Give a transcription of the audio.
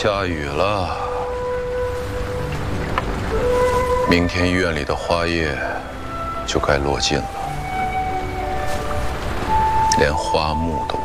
下雨了，明天院里的花叶就该落尽了，连花木都